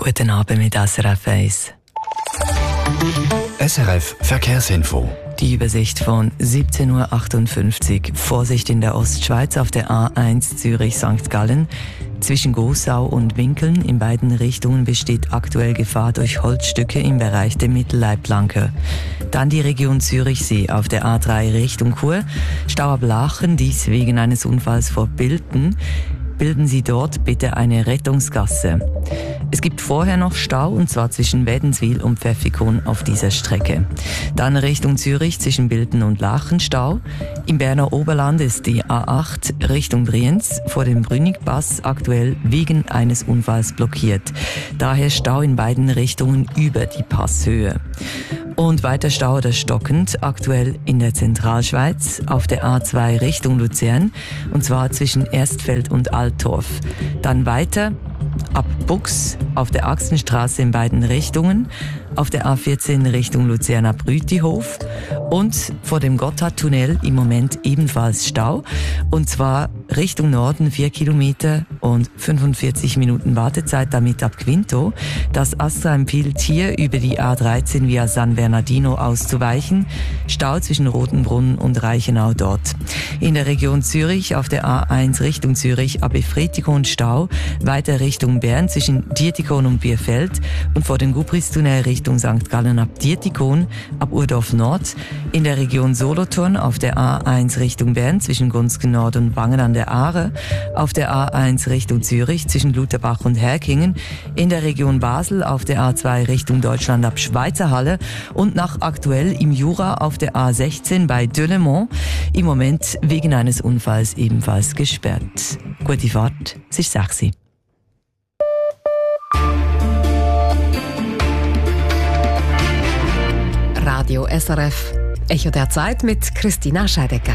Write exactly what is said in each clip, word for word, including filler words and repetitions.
Guten Abend mit S R F eins. S R F Verkehrsinfo. Die Übersicht von siebzehn Uhr achtundfünfzig. Vorsicht in der Ostschweiz auf der A eins Zürich-Sankt Gallen. Zwischen Gossau und Winkeln in beiden Richtungen besteht aktuell Gefahr durch Holzstücke im Bereich der Mittelleitplanke. Dann die Region Zürichsee auf der A drei Richtung Chur. Stau ab Lachen, dies wegen eines Unfalls vor Bilten. Bilden Sie dort bitte eine Rettungsgasse. Es gibt vorher noch Stau, und zwar zwischen Wädenswil und Pfäffikon auf dieser Strecke. Dann Richtung Zürich zwischen Bilten und Lachen Stau. Im Berner Oberland ist die A acht Richtung Brienz vor dem Brünnigpass aktuell wegen eines Unfalls blockiert. Daher Stau in beiden Richtungen über die Passhöhe. Und weiter Stau oder stockend, aktuell in der Zentralschweiz auf der A zwei Richtung Luzern, und zwar zwischen Erstfeld und Altdorf. Dann weiter ab Bux auf der Axenstraße in beiden Richtungen, auf der A vierzehn Richtung Luzerner Brütihof und vor dem Gotthardtunnel im Moment ebenfalls Stau, und zwar Richtung Norden vier Kilometer und fünfundvierzig Minuten Wartezeit damit ab Quinto. Das Astra empfiehlt hier über die A dreizehn via San Bernardino auszuweichen. Stau zwischen Rotenbrunn und Reichenau dort. In der Region Zürich auf der A eins Richtung Zürich ab Efretikon Stau, weiter Richtung Bern zwischen Dietikon und Bierfeld und vor dem Gubristunnel Richtung Sankt Gallen ab Dietikon, ab Urdorf Nord. In der Region Solothurn auf der A eins Richtung Bern zwischen Gunzgen Nord und Wangen an der Aare, auf der A eins Richtung Zürich zwischen Lutherbach und Herkingen, in der Region Basel auf der A zwei Richtung Deutschland ab Schweizerhalle und nach aktuell im Jura auf der A sechzehn bei Delemont, im Moment wegen eines Unfalls ebenfalls gesperrt. Gute Fahrt, es ist sechs Uhr. Radio S R F, Echo der Zeit mit Christina Scheidecker.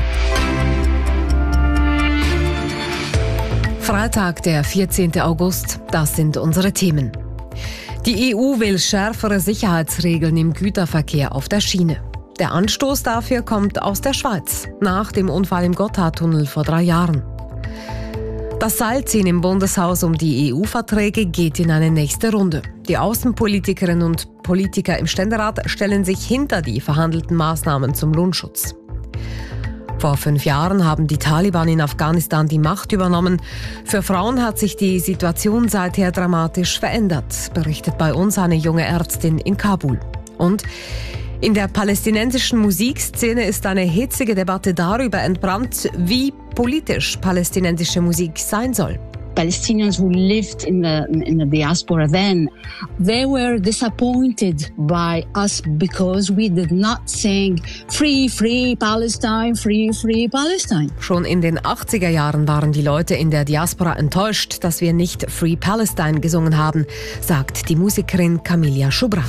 Freitag, der vierzehnten August, das sind unsere Themen. Die E U will schärfere Sicherheitsregeln im Güterverkehr auf der Schiene. Der Anstoß dafür kommt aus der Schweiz, nach dem Unfall im Gotthardtunnel vor drei Jahren. Das Seilziehen im Bundeshaus um die E U-Verträge geht in eine nächste Runde. Die Außenpolitikerinnen und Politiker im Ständerat stellen sich hinter die verhandelten Maßnahmen zum Lohnschutz. Vor fünf Jahren haben die Taliban in Afghanistan die Macht übernommen. Für Frauen hat sich die Situation seither dramatisch verändert, berichtet bei uns eine junge Ärztin in Kabul. Und in der palästinensischen Musikszene ist eine hitzige Debatte darüber entbrannt, wie politisch palästinensische Musik sein soll. Palestinians who lived in the in the diaspora then, they were disappointed by us because we did not sing Free, Free Palestine, Free, Free Palestine. Schon in den achtziger Jahren waren die Leute in der Diaspora enttäuscht, dass wir nicht Free Palestine gesungen haben, sagt die Musikerin Camilla Schubran.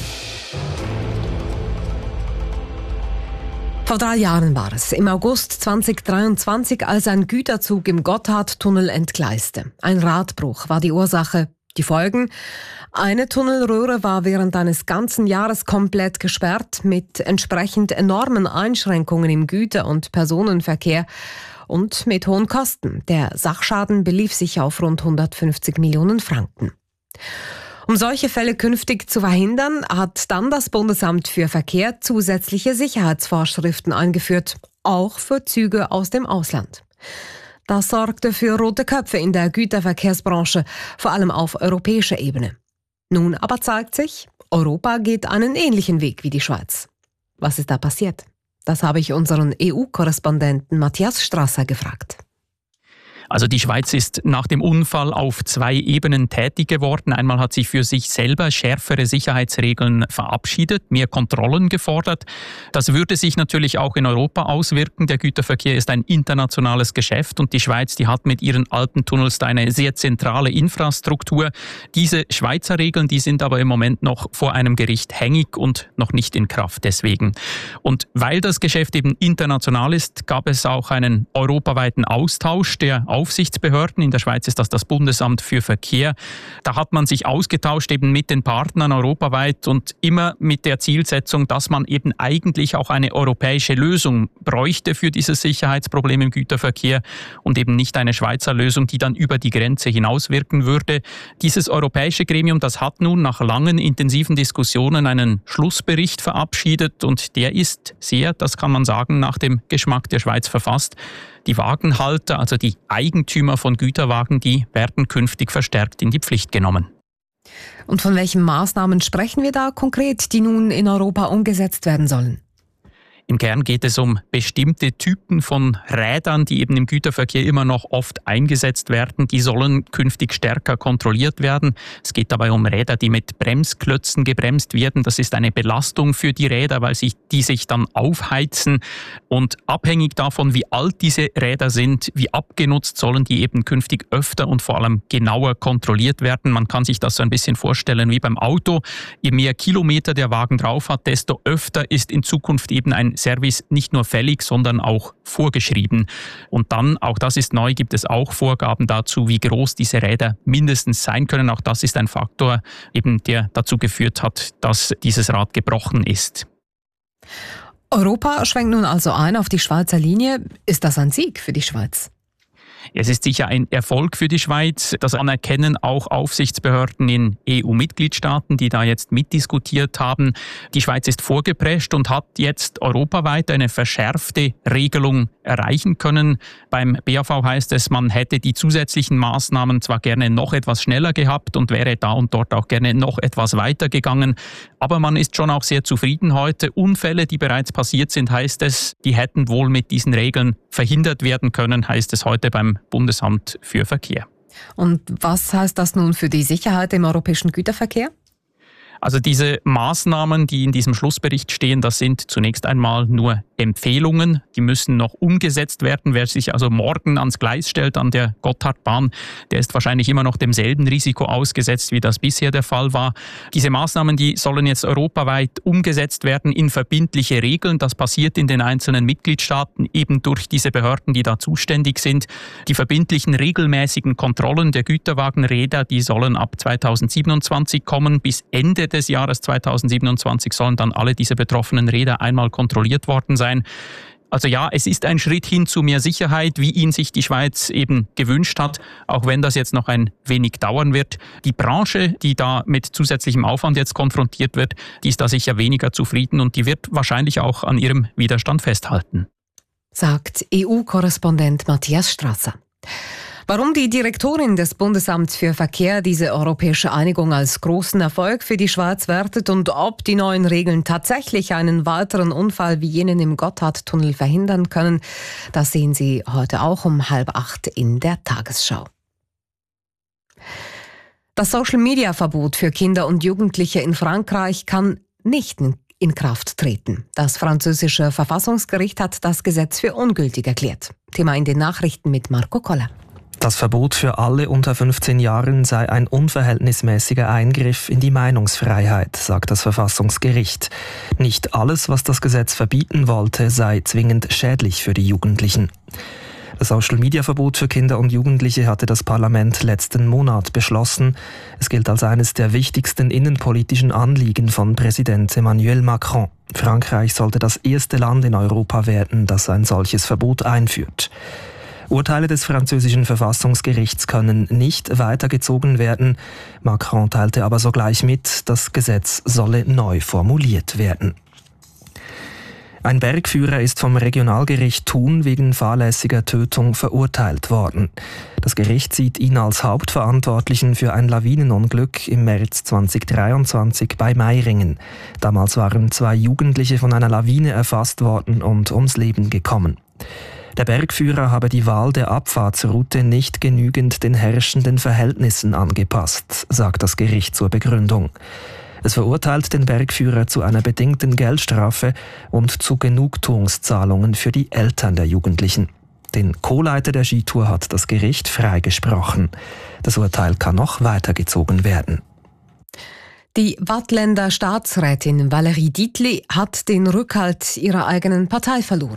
Vor drei Jahren war es, im August zweitausenddreiundzwanzig, als ein Güterzug im Gotthardtunnel entgleiste. Ein Radbruch war die Ursache. Die Folgen? Eine Tunnelröhre war während eines ganzen Jahres komplett gesperrt, mit entsprechend enormen Einschränkungen im Güter- und Personenverkehr und mit hohen Kosten. Der Sachschaden belief sich auf rund hundertfünfzig Millionen Franken. Um solche Fälle künftig zu verhindern, hat dann das Bundesamt für Verkehr zusätzliche Sicherheitsvorschriften eingeführt, auch für Züge aus dem Ausland. Das sorgte für rote Köpfe in der Güterverkehrsbranche, vor allem auf europäischer Ebene. Nun aber zeigt sich, Europa geht einen ähnlichen Weg wie die Schweiz. Was ist da passiert? Das habe ich unseren E U-Korrespondenten Matthias Strasser gefragt. Also die Schweiz ist nach dem Unfall auf zwei Ebenen tätig geworden. Einmal hat sie für sich selber schärfere Sicherheitsregeln verabschiedet, mehr Kontrollen gefordert. Das würde sich natürlich auch in Europa auswirken. Der Güterverkehr ist ein internationales Geschäft und die Schweiz, die hat mit ihren alten Tunnels eine sehr zentrale Infrastruktur. Diese Schweizer Regeln, die sind aber im Moment noch vor einem Gericht hängig und noch nicht in Kraft deswegen. Und weil das Geschäft eben international ist, gab es auch einen europaweiten Austausch, der Aufsichtsbehörden. In der Schweiz ist das das Bundesamt für Verkehr. Da hat man sich ausgetauscht eben mit den Partnern europaweit und immer mit der Zielsetzung, dass man eben eigentlich auch eine europäische Lösung bräuchte für dieses Sicherheitsproblem im Güterverkehr und eben nicht eine Schweizer Lösung, die dann über die Grenze hinauswirken würde. Dieses europäische Gremium, das hat nun nach langen, intensiven Diskussionen einen Schlussbericht verabschiedet und der ist sehr, das kann man sagen, nach dem Geschmack der Schweiz verfasst. Die Wagenhalter, also die Eigentümer von Güterwagen, die werden künftig verstärkt in die Pflicht genommen. Und von welchen Maßnahmen sprechen wir da konkret, die nun in Europa umgesetzt werden sollen? Im Kern geht es um bestimmte Typen von Rädern, die eben im Güterverkehr immer noch oft eingesetzt werden. Die sollen künftig stärker kontrolliert werden. Es geht dabei um Räder, die mit Bremsklötzen gebremst werden. Das ist eine Belastung für die Räder, weil sich die sich dann aufheizen. Und abhängig davon, wie alt diese Räder sind, wie abgenutzt, sollen die eben künftig öfter und vor allem genauer kontrolliert werden. Man kann sich das so ein bisschen vorstellen wie beim Auto. Je mehr Kilometer der Wagen drauf hat, desto öfter ist in Zukunft eben ein Service nicht nur fällig, sondern auch vorgeschrieben. Und dann, auch das ist neu, gibt es auch Vorgaben dazu, wie groß diese Räder mindestens sein können. Auch das ist ein Faktor, eben der dazu geführt hat, dass dieses Rad gebrochen ist. Europa schwenkt nun also ein auf die Schweizer Linie. Ist das ein Sieg für die Schweiz? Es ist sicher ein Erfolg für die Schweiz. Das anerkennen auch Aufsichtsbehörden in E U-Mitgliedstaaten, die da jetzt mitdiskutiert haben. Die Schweiz ist vorgeprescht und hat jetzt europaweit eine verschärfte Regelung erreichen können. Beim B A V heißt es, man hätte die zusätzlichen Maßnahmen zwar gerne noch etwas schneller gehabt und wäre da und dort auch gerne noch etwas weiter gegangen. Aber man ist schon auch sehr zufrieden heute. Unfälle, die bereits passiert sind, heißt es, die hätten wohl mit diesen Regeln verhindert werden können, heißt es heute beim Bundesamt für Verkehr. Und was heißt das nun für die Sicherheit im europäischen Güterverkehr? Also diese Maßnahmen, die in diesem Schlussbericht stehen, das sind zunächst einmal nur Empfehlungen. Die müssen noch umgesetzt werden. Wer sich also morgen ans Gleis stellt an der Gotthardbahn, der ist wahrscheinlich immer noch demselben Risiko ausgesetzt, wie das bisher der Fall war. Diese Maßnahmen, die sollen jetzt europaweit umgesetzt werden in verbindliche Regeln. Das passiert in den einzelnen Mitgliedstaaten eben durch diese Behörden, die da zuständig sind. Die verbindlichen regelmäßigen Kontrollen der Güterwagenräder, die sollen ab zweitausendsiebenundzwanzig kommen. Bis Ende des Jahres zweitausendsiebenundzwanzig sollen dann alle diese betroffenen Räder einmal kontrolliert worden sein. Also ja, es ist ein Schritt hin zu mehr Sicherheit, wie ihn sich die Schweiz eben gewünscht hat, auch wenn das jetzt noch ein wenig dauern wird. Die Branche, die da mit zusätzlichem Aufwand jetzt konfrontiert wird, die ist da sicher weniger zufrieden und die wird wahrscheinlich auch an ihrem Widerstand festhalten. Sagt E U-Korrespondent Matthias Strasser. Warum die Direktorin des Bundesamts für Verkehr diese europäische Einigung als großen Erfolg für die Schweiz wertet und ob die neuen Regeln tatsächlich einen weiteren Unfall wie jenen im Gotthardtunnel verhindern können, das sehen Sie heute auch um halb acht in der Tagesschau. Das Social-Media-Verbot für Kinder und Jugendliche in Frankreich kann nicht in Kraft treten. Das französische Verfassungsgericht hat das Gesetz für ungültig erklärt. Thema in den Nachrichten mit Marco Koller. Das Verbot für alle unter fünfzehn Jahren sei ein unverhältnismäßiger Eingriff in die Meinungsfreiheit, sagt das Verfassungsgericht. Nicht alles, was das Gesetz verbieten wollte, sei zwingend schädlich für die Jugendlichen. Das Social-Media-Verbot für Kinder und Jugendliche hatte das Parlament letzten Monat beschlossen. Es gilt als eines der wichtigsten innenpolitischen Anliegen von Präsident Emmanuel Macron. Frankreich sollte das erste Land in Europa werden, das ein solches Verbot einführt. Urteile des französischen Verfassungsgerichts können nicht weitergezogen werden. Macron teilte aber sogleich mit, das Gesetz solle neu formuliert werden. Ein Bergführer ist vom Regionalgericht Thun wegen fahrlässiger Tötung verurteilt worden. Das Gericht sieht ihn als Hauptverantwortlichen für ein Lawinenunglück im März zweitausenddreiundzwanzig bei Meiringen. Damals waren zwei Jugendliche von einer Lawine erfasst worden und ums Leben gekommen. Der Bergführer habe die Wahl der Abfahrtsroute nicht genügend den herrschenden Verhältnissen angepasst, sagt das Gericht zur Begründung. Es verurteilt den Bergführer zu einer bedingten Geldstrafe und zu Genugtuungszahlungen für die Eltern der Jugendlichen. Den Co-Leiter der Skitour hat das Gericht freigesprochen. Das Urteil kann noch weitergezogen werden. Die Waadtländer Staatsrätin Valérie Dietli hat den Rückhalt ihrer eigenen Partei verloren.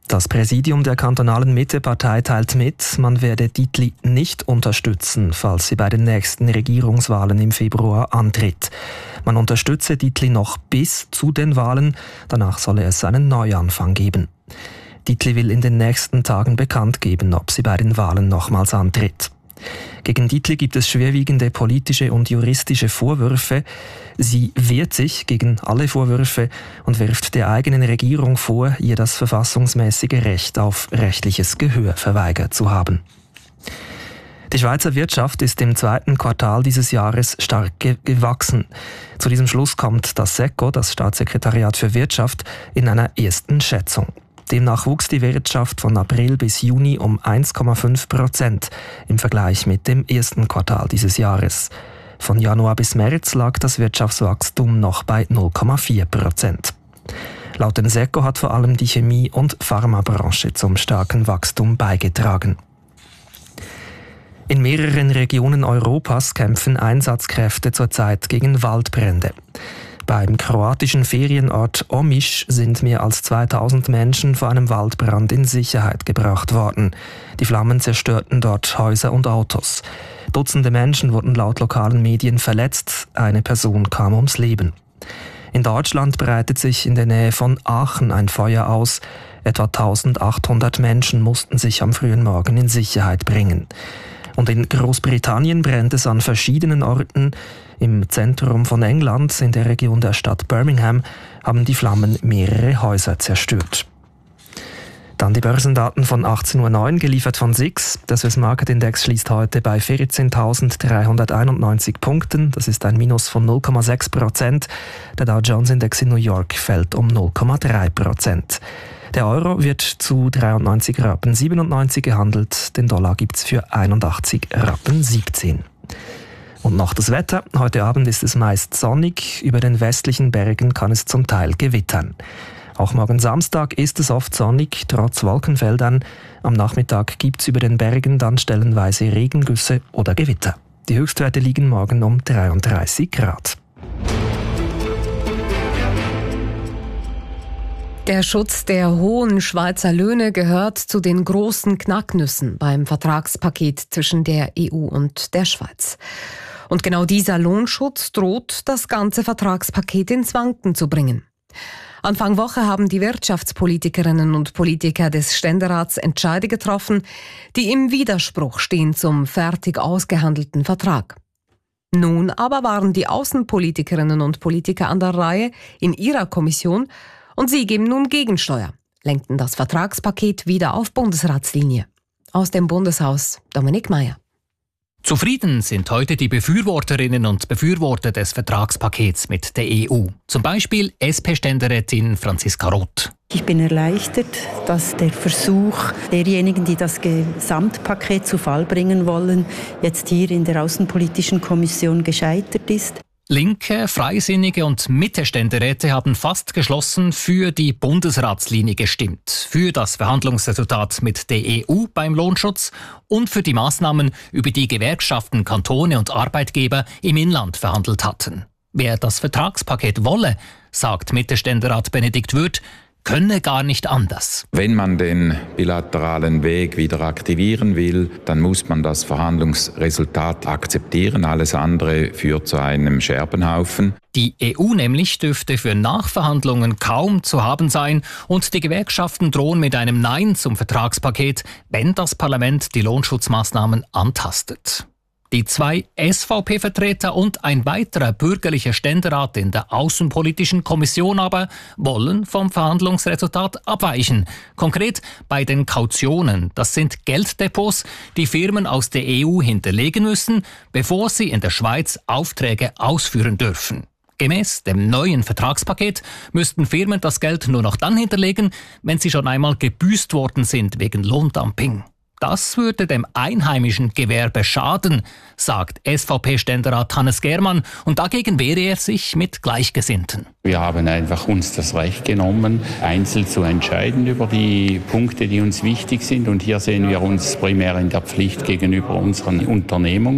Das Präsidium der kantonalen Mittepartei teilt mit, man werde Dietli nicht unterstützen, falls sie bei den nächsten Regierungswahlen im Februar antritt. Man unterstütze Dietli noch bis zu den Wahlen, danach solle es einen Neuanfang geben. Dietli will in den nächsten Tagen bekannt geben, ob sie bei den Wahlen nochmals antritt. Gegen Dietli gibt es schwerwiegende politische und juristische Vorwürfe. Sie wehrt sich gegen alle Vorwürfe und wirft der eigenen Regierung vor, ihr das verfassungsmäßige Recht auf rechtliches Gehör verweigert zu haben. Die Schweizer Wirtschaft ist im zweiten Quartal dieses Jahres stark ge- gewachsen. Zu diesem Schluss kommt das SECO, das Staatssekretariat für Wirtschaft, in einer ersten Schätzung. Demnach wuchs die Wirtschaft von April bis Juni um eins Komma fünf Prozent im Vergleich mit dem ersten Quartal dieses Jahres. Von Januar bis März lag das Wirtschaftswachstum noch bei null Komma vier Prozent. Laut dem SECO hat vor allem die Chemie- und Pharmabranche zum starken Wachstum beigetragen. In mehreren Regionen Europas kämpfen Einsatzkräfte zurzeit gegen Waldbrände. Beim kroatischen Ferienort Omiš sind mehr als zweitausend Menschen vor einem Waldbrand in Sicherheit gebracht worden. Die Flammen zerstörten dort Häuser und Autos. Dutzende Menschen wurden laut lokalen Medien verletzt, eine Person kam ums Leben. In Deutschland breitet sich in der Nähe von Aachen ein Feuer aus. Etwa eintausendachthundert Menschen mussten sich am frühen Morgen in Sicherheit bringen. Und in Großbritannien brennt es an verschiedenen Orten. Im Zentrum von England, in der Region der Stadt Birmingham, haben die Flammen mehrere Häuser zerstört. Dann die Börsendaten von achtzehn Uhr neun, geliefert von S I X. Der Swiss Market Index schließt heute bei vierzehntausenddreihunderteinundneunzig Punkten. Das ist ein Minus von null Komma sechs Prozent. Der Dow Jones Index in New York fällt um null Komma drei Prozent. Der Euro wird zu dreiundneunzig Rappen siebenundneunzig gehandelt. Den Dollar gibt's für einundachtzig Rappen siebzehn. Und noch das Wetter. Heute Abend ist es meist sonnig. Über den westlichen Bergen kann es zum Teil gewittern. Auch morgen Samstag ist es oft sonnig, trotz Wolkenfeldern. Am Nachmittag gibt's über den Bergen dann stellenweise Regengüsse oder Gewitter. Die Höchstwerte liegen morgen um dreiunddreißig Grad. Der Schutz der hohen Schweizer Löhne gehört zu den großen Knacknüssen beim Vertragspaket zwischen der E U und der Schweiz. Und genau dieser Lohnschutz droht, das ganze Vertragspaket ins Wanken zu bringen. Anfang Woche haben die Wirtschaftspolitikerinnen und Politiker des Ständerats Entscheide getroffen, die im Widerspruch stehen zum fertig ausgehandelten Vertrag. Nun aber waren die Außenpolitikerinnen und Politiker an der Reihe in ihrer Kommission und sie geben nun Gegensteuer, lenkten das Vertragspaket wieder auf Bundesratslinie. Aus dem Bundeshaus Dominik Mayer. Zufrieden sind heute die Befürworterinnen und Befürworter des Vertragspakets mit der E U. Zum Beispiel S P-Ständerätin Franziska Roth. Ich bin erleichtert, dass der Versuch derjenigen, die das Gesamtpaket zu Fall bringen wollen, jetzt hier in der Außenpolitischen Kommission gescheitert ist. Linke, Freisinnige und Mitte-Ständeräte haben fast geschlossen für die Bundesratslinie gestimmt, für das Verhandlungsresultat mit der E U beim Lohnschutz und für die Maßnahmen, über die Gewerkschaften, Kantone und Arbeitgeber im Inland verhandelt hatten. Wer das Vertragspaket wolle, sagt Mitte-Ständerat Benedikt Würth, könne gar nicht anders. Wenn man den bilateralen Weg wieder aktivieren will, dann muss man das Verhandlungsresultat akzeptieren. Alles andere führt zu einem Scherbenhaufen. Die E U nämlich dürfte für Nachverhandlungen kaum zu haben sein und die Gewerkschaften drohen mit einem Nein zum Vertragspaket, wenn das Parlament die Lohnschutzmaßnahmen antastet. Die zwei S V P-Vertreter und ein weiterer bürgerlicher Ständerat in der Außenpolitischen Kommission aber wollen vom Verhandlungsresultat abweichen. Konkret bei den Kautionen. Das sind Gelddepots, die Firmen aus der E U hinterlegen müssen, bevor sie in der Schweiz Aufträge ausführen dürfen. Gemäß dem neuen Vertragspaket müssten Firmen das Geld nur noch dann hinterlegen, wenn sie schon einmal gebüßt worden sind wegen Lohndumping. Das würde dem einheimischen Gewerbe schaden, sagt S V P-Ständerat Hannes Germann, und dagegen wehre er sich mit Gleichgesinnten. Wir haben einfach uns das Recht genommen, einzeln zu entscheiden über die Punkte, die uns wichtig sind, und hier sehen wir uns primär in der Pflicht gegenüber unseren Unternehmungen.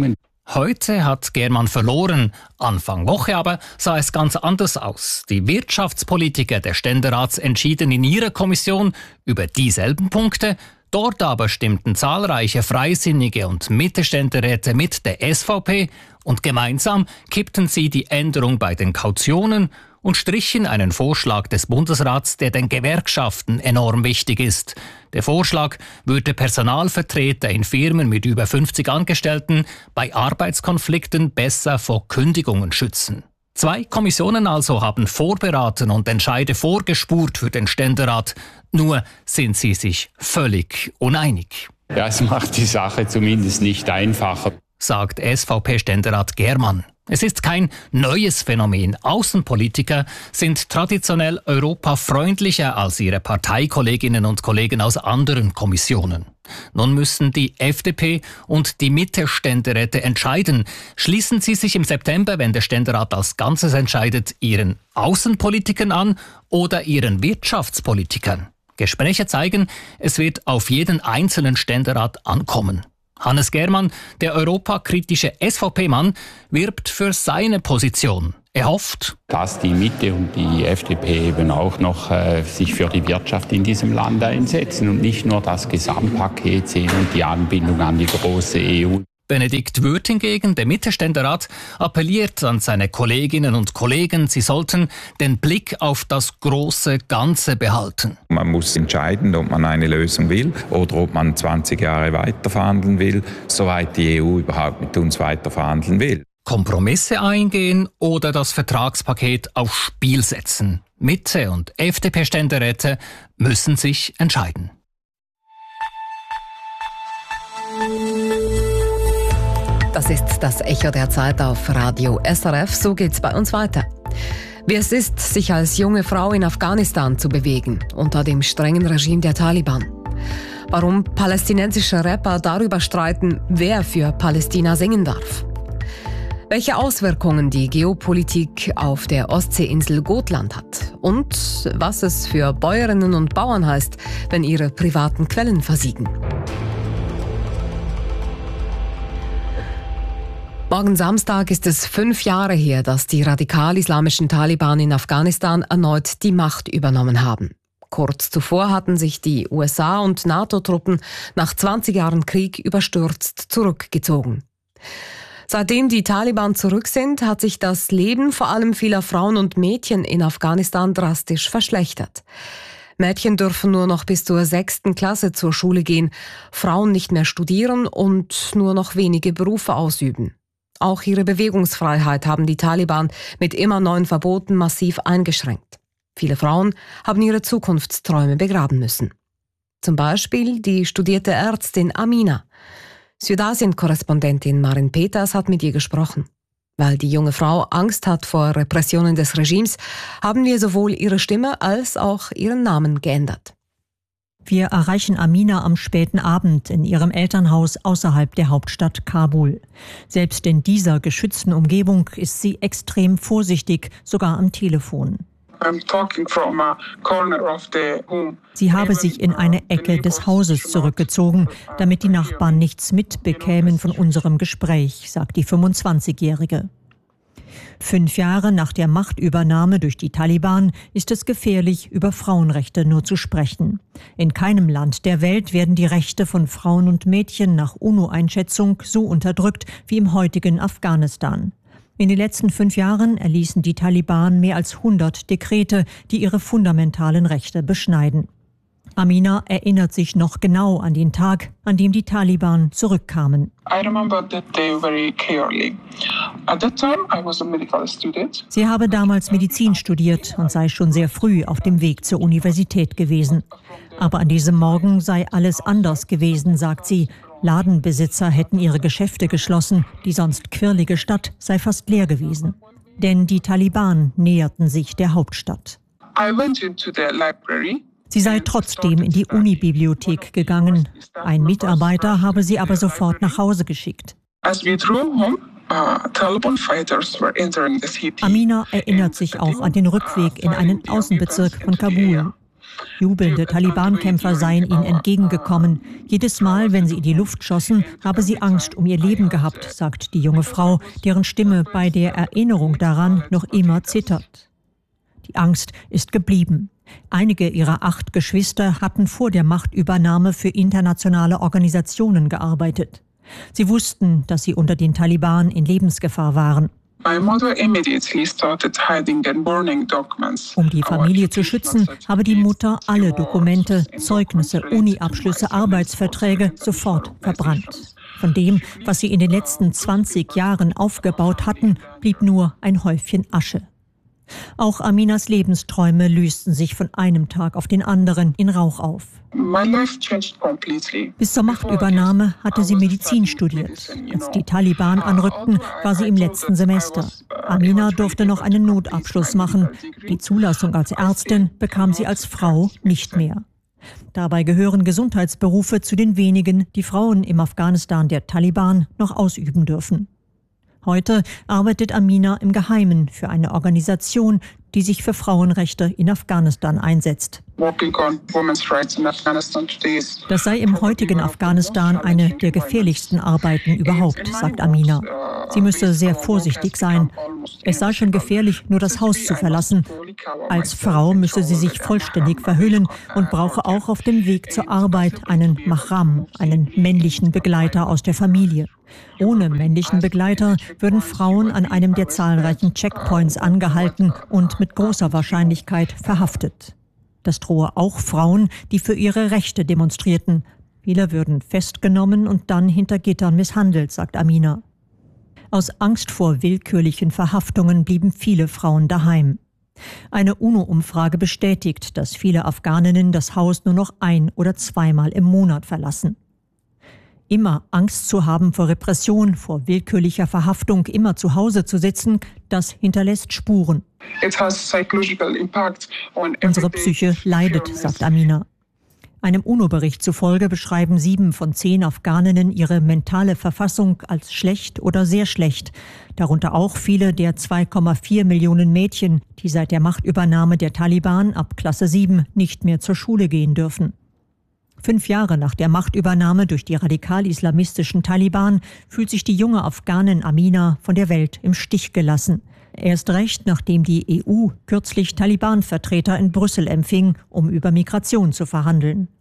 Heute hat German verloren. Anfang Woche aber sah es ganz anders aus. Die Wirtschaftspolitiker der Ständerats entschieden in ihrer Kommission über dieselben Punkte. Dort aber stimmten zahlreiche Freisinnige und Mittelständeräte mit der S V P und gemeinsam kippten sie die Änderung bei den Kautionen und strichen einen Vorschlag des Bundesrats, der den Gewerkschaften enorm wichtig ist. Der Vorschlag würde Personalvertreter in Firmen mit über fünfzig Angestellten bei Arbeitskonflikten besser vor Kündigungen schützen. Zwei Kommissionen also haben vorberaten und Entscheide vorgespurt für den Ständerat. Nur sind sie sich völlig uneinig. Ja, es macht die Sache zumindest nicht einfacher, sagt S V P-Ständerat German. Es ist kein neues Phänomen. Außenpolitiker sind traditionell europafreundlicher als ihre Parteikolleginnen und Kollegen aus anderen Kommissionen. Nun müssen die F D P und die Mitte-Ständeräte entscheiden. Schließen sie sich im September, wenn der Ständerat als Ganzes entscheidet, ihren Außenpolitikern an oder ihren Wirtschaftspolitikern? Gespräche zeigen, es wird auf jeden einzelnen Ständerat ankommen. Hannes Germann, der europakritische S V P-Mann, wirbt für seine Position. Er hofft, dass die Mitte und die F D P eben auch noch äh, sich für die Wirtschaft in diesem Land einsetzen und nicht nur das Gesamtpaket sehen und die Anbindung an die große E U. Benedikt Würth hingegen, der Mittelständerat, appelliert an seine Kolleginnen und Kollegen, sie sollten den Blick auf das große Ganze behalten. Man muss entscheiden, ob man eine Lösung will oder ob man zwanzig Jahre weiter verhandeln will, soweit die E U überhaupt mit uns weiter verhandeln will. Kompromisse eingehen oder das Vertragspaket aufs Spiel setzen. Mitte- und F D P-Ständeräte müssen sich entscheiden. Das ist das Echo der Zeit auf Radio S R F. So geht's bei uns weiter. Wie es ist, sich als junge Frau in Afghanistan zu bewegen, unter dem strengen Regime der Taliban. Warum palästinensische Rapper darüber streiten, wer für Palästina singen darf. Welche Auswirkungen die Geopolitik auf der Ostseeinsel Gotland hat. Und was es für Bäuerinnen und Bauern heißt, wenn ihre privaten Quellen versiegen. Morgen Samstag ist es fünf Jahre her, dass die radikal-islamischen Taliban in Afghanistan erneut die Macht übernommen haben. Kurz zuvor hatten sich die U S A und NATO-Truppen nach zwanzig Jahren Krieg überstürzt zurückgezogen. Seitdem die Taliban zurück sind, hat sich das Leben vor allem vieler Frauen und Mädchen in Afghanistan drastisch verschlechtert. Mädchen dürfen nur noch bis zur sechsten Klasse zur Schule gehen, Frauen nicht mehr studieren und nur noch wenige Berufe ausüben. Auch ihre Bewegungsfreiheit haben die Taliban mit immer neuen Verboten massiv eingeschränkt. Viele Frauen haben ihre Zukunftsträume begraben müssen. Zum Beispiel die studierte Ärztin Amina. Südasien-Korrespondentin Marin Peters hat mit ihr gesprochen. Weil die junge Frau Angst hat vor Repressionen des Regimes, haben wir sowohl ihre Stimme als auch ihren Namen geändert. Wir erreichen Amina am späten Abend in ihrem Elternhaus außerhalb der Hauptstadt Kabul. Selbst in dieser geschützten Umgebung ist sie extrem vorsichtig, sogar am Telefon. Sie habe sich in eine Ecke des Hauses zurückgezogen, damit die Nachbarn nichts mitbekämen von unserem Gespräch, sagt die fünfundzwanzigjährige. Fünf Jahre nach der Machtübernahme durch die Taliban ist es gefährlich, über Frauenrechte nur zu sprechen. In keinem Land der Welt werden die Rechte von Frauen und Mädchen nach UNO-Einschätzung so unterdrückt wie im heutigen Afghanistan. In den letzten fünf Jahren erließen die Taliban mehr als hundert Dekrete, die ihre fundamentalen Rechte beschneiden. Amina erinnert sich noch genau an den Tag, an dem die Taliban zurückkamen. Sie habe damals Medizin studiert und sei schon sehr früh auf dem Weg zur Universität gewesen. Aber an diesem Morgen sei alles anders gewesen, sagt sie. Ladenbesitzer hätten ihre Geschäfte geschlossen, die sonst quirlige Stadt sei fast leer gewesen. Denn die Taliban näherten sich der Hauptstadt. Sie sei trotzdem in die Unibibliothek gegangen. Ein Mitarbeiter habe sie aber sofort nach Hause geschickt. Amina erinnert sich auch an den Rückweg in einen Außenbezirk von Kabul. Jubelnde Taliban-Kämpfer seien ihnen entgegengekommen. Jedes Mal, wenn sie in die Luft schossen, habe sie Angst um ihr Leben gehabt, sagt die junge Frau, deren Stimme bei der Erinnerung daran noch immer zittert. Die Angst ist geblieben. Einige ihrer acht Geschwister hatten vor der Machtübernahme für internationale Organisationen gearbeitet. Sie wussten, dass sie unter den Taliban in Lebensgefahr waren. Um die Familie zu schützen, habe die Mutter alle Dokumente, Zeugnisse, Uni-Abschlüsse, Arbeitsverträge sofort verbrannt. Von dem, was sie in den letzten zwanzig Jahren aufgebaut hatten, blieb nur ein Häufchen Asche. Auch Aminas Lebensträume lösten sich von einem Tag auf den anderen in Rauch auf. Bis zur Machtübernahme hatte sie Medizin studiert. Als die Taliban anrückten, war sie im letzten Semester. Amina durfte noch einen Notabschluss machen. Die Zulassung als Ärztin bekam sie als Frau nicht mehr. Dabei gehören Gesundheitsberufe zu den wenigen, die Frauen im Afghanistan der Taliban noch ausüben dürfen. Heute arbeitet Amina im Geheimen für eine Organisation, die sich für Frauenrechte in Afghanistan einsetzt. Das sei im heutigen Afghanistan eine der gefährlichsten Arbeiten überhaupt, sagt Amina. Sie müsse sehr vorsichtig sein. Es sei schon gefährlich, nur das Haus zu verlassen. Als Frau müsse sie sich vollständig verhüllen und brauche auch auf dem Weg zur Arbeit einen Mahram, einen männlichen Begleiter aus der Familie. Ohne männlichen Begleiter würden Frauen an einem der zahlreichen Checkpoints angehalten und mit großer Wahrscheinlichkeit verhaftet. Das drohe auch Frauen, die für ihre Rechte demonstrierten. Viele würden festgenommen und dann hinter Gittern misshandelt, sagt Amina. Aus Angst vor willkürlichen Verhaftungen blieben viele Frauen daheim. Eine UNO-Umfrage bestätigt, dass viele Afghaninnen das Haus nur noch ein- oder zweimal im Monat verlassen. Immer Angst zu haben vor Repression, vor willkürlicher Verhaftung, immer zu Hause zu sitzen, das hinterlässt Spuren. Unsere Psyche leidet, sagt Amina. Einem UNO-Bericht zufolge beschreiben sieben von zehn Afghaninnen ihre mentale Verfassung als schlecht oder sehr schlecht. Darunter auch viele der zwei Komma vier Millionen Mädchen, die seit der Machtübernahme der Taliban ab Klasse sieben nicht mehr zur Schule gehen dürfen. Fünf Jahre nach der Machtübernahme durch die radikal-islamistischen Taliban fühlt sich die junge Afghanin Amina von der Welt im Stich gelassen. Erst recht, nachdem die E U kürzlich Taliban-Vertreter in Brüssel empfing, um über Migration zu verhandeln.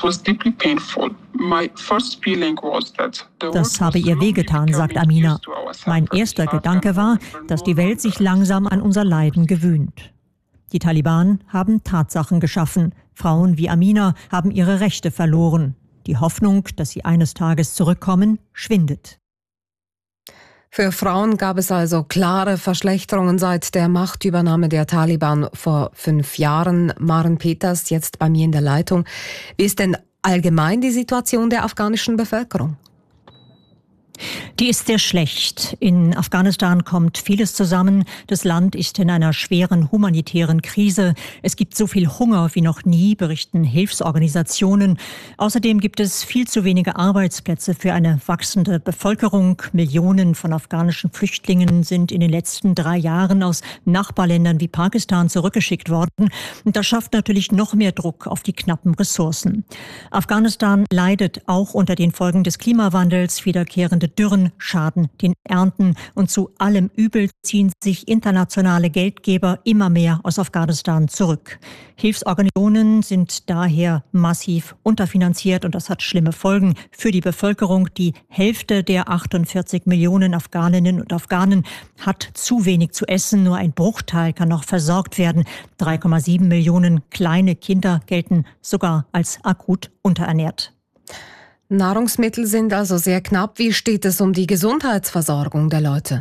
Das habe ihr wehgetan, sagt Amina. Mein erster Gedanke war, dass die Welt sich langsam an unser Leiden gewöhnt. Die Taliban haben Tatsachen geschaffen. Frauen wie Amina haben ihre Rechte verloren. Die Hoffnung, dass sie eines Tages zurückkommen, schwindet. Für Frauen gab es also klare Verschlechterungen seit der Machtübernahme der Taliban vor fünf Jahren. Maren Peters, jetzt bei mir in der Leitung. Wie ist denn allgemein die Situation der afghanischen Bevölkerung? Die ist sehr schlecht. In Afghanistan kommt vieles zusammen. Das Land ist in einer schweren humanitären Krise. Es gibt so viel Hunger wie noch nie, berichten Hilfsorganisationen. Außerdem gibt es viel zu wenige Arbeitsplätze für eine wachsende Bevölkerung. Millionen von afghanischen Flüchtlingen sind in den letzten drei Jahren aus Nachbarländern wie Pakistan zurückgeschickt worden. Und das schafft natürlich noch mehr Druck auf die knappen Ressourcen. Afghanistan leidet auch unter den Folgen des Klimawandels. Wiederkehrende Dürren schaden den Ernten und zu allem Übel ziehen sich internationale Geldgeber immer mehr aus Afghanistan zurück. Hilfsorganisationen sind daher massiv unterfinanziert und das hat schlimme Folgen für die Bevölkerung. Die Hälfte der achtundvierzig Millionen Afghaninnen und Afghanen hat zu wenig zu essen, nur ein Bruchteil kann noch versorgt werden. drei Komma sieben Millionen kleine Kinder gelten sogar als akut unterernährt. Nahrungsmittel sind also sehr knapp. Wie steht es um die Gesundheitsversorgung der Leute?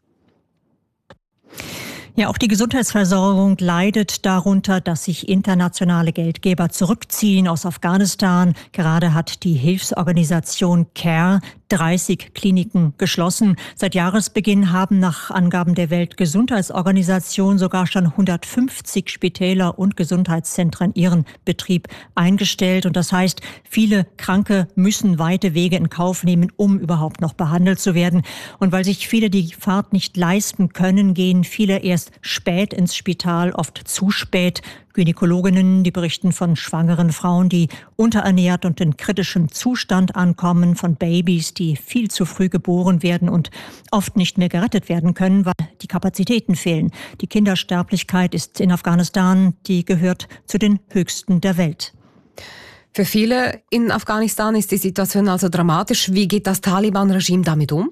Ja, auch die Gesundheitsversorgung leidet darunter, dass sich internationale Geldgeber zurückziehen aus Afghanistan. Gerade hat die Hilfsorganisation CARE dreißig Kliniken geschlossen. Seit Jahresbeginn haben nach Angaben der Weltgesundheitsorganisation sogar schon hundertfünfzig Spitäler und Gesundheitszentren ihren Betrieb eingestellt. Und das heißt, viele Kranke müssen weite Wege in Kauf nehmen, um überhaupt noch behandelt zu werden. Und weil sich viele die Fahrt nicht leisten können, gehen viele erst spät ins Spital, oft zu spät. Gynäkologinnen, die berichten von schwangeren Frauen, die unterernährt und in kritischem Zustand ankommen, von Babys, die viel zu früh geboren werden und oft nicht mehr gerettet werden können, weil die Kapazitäten fehlen. Die Kindersterblichkeit ist in Afghanistan, die gehört zu den höchsten der Welt. Für viele in Afghanistan ist die Situation also dramatisch. Wie geht das Taliban-Regime damit um?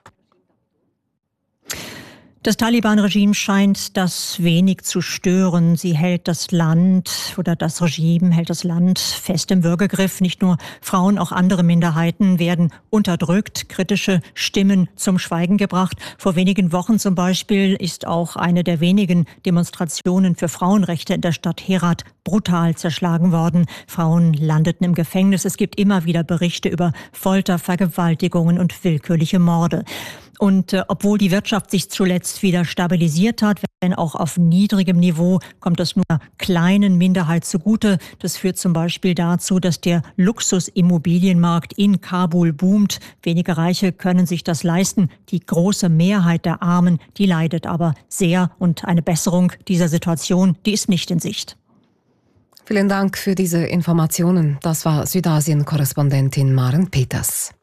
Das Taliban-Regime scheint das wenig zu stören. Sie hält das Land oder das Regime hält das Land fest im Würgegriff. Nicht nur Frauen, auch andere Minderheiten werden unterdrückt, kritische Stimmen zum Schweigen gebracht. Vor wenigen Wochen zum Beispiel ist auch eine der wenigen Demonstrationen für Frauenrechte in der Stadt Herat brutal zerschlagen worden. Frauen landeten im Gefängnis. Es gibt immer wieder Berichte über Folter, Vergewaltigungen und willkürliche Morde. Und äh, obwohl die Wirtschaft sich zuletzt wieder stabilisiert hat, wenn auch auf niedrigem Niveau, kommt das nur einer kleinen Minderheit zugute. Das führt zum Beispiel dazu, dass der Luxusimmobilienmarkt in Kabul boomt. Wenige Reiche können sich das leisten. Die große Mehrheit der Armen, die leidet aber sehr. Und eine Besserung dieser Situation, die ist nicht in Sicht. Vielen Dank für diese Informationen. Das war Südasien-Korrespondentin Maren Peters.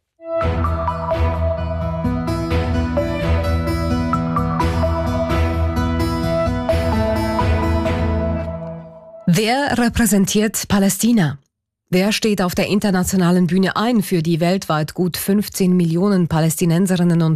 Wer repräsentiert Palästina? Wer steht auf der internationalen Bühne ein für die weltweit gut fünfzehn Millionen Palästinenserinnen und